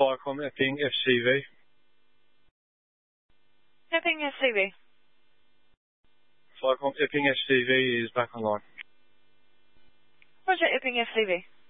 Flycom Epping FCV. Epping FCV. Flycom Epping FCV is back online. Roger, Epping FCV.